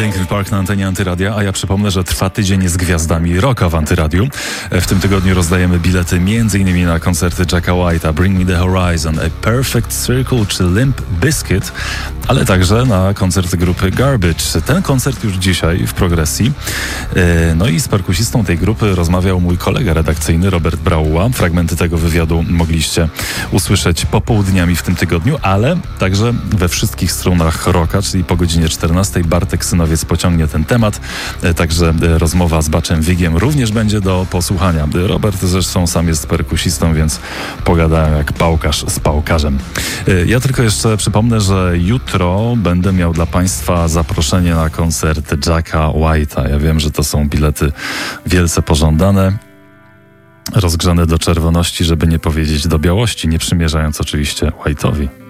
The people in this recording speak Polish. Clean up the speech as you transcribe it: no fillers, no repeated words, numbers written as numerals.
Linkin Park na antenie Antyradia, a ja przypomnę, że trwa tydzień z gwiazdami rocka w Antyradiu. W tym tygodniu rozdajemy bilety m.in. na koncerty Jacka White'a, Bring Me The Horizon, A Perfect Circle czy Limp Bizkit, ale także na koncerty grupy Garbage. Ten koncert już dzisiaj w progresji. No i z perkusistą tej grupy rozmawiał mój kolega redakcyjny Robert Brauła. Fragmenty tego wywiadu mogliście usłyszeć popołudniami w tym tygodniu, ale także we wszystkich stronach rocka, czyli po godzinie 14 Bartek Synowiec pociągnie ten temat. Także rozmowa z Baczem Wigiem również będzie do posłuchania. Robert zresztą sam jest perkusistą, więc pogadają jak pałkarz z pałkarzem. Ja tylko jeszcze przypomnę, że jutro będę miał dla Państwa zaproszenie na koncert Jacka White'a. Ja wiem, że to są bilety wielce pożądane, rozgrzane do czerwoności, żeby nie powiedzieć do białości, nie przymierzając oczywiście White'owi.